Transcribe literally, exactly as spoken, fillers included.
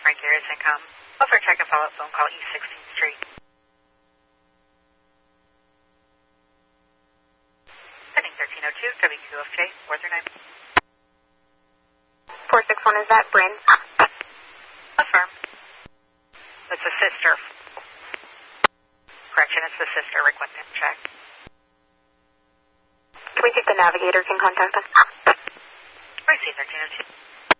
Frank Arias Income. Offer check and follow-up phone call East sixteenth Street. Pending thirteen oh two, W Q F J, four three nine. four six one, is that Bryn? Affirm. It's a sister. Correction, it's the sister requesting check. Can we take the navigator can contact us? Receive thirteen oh two.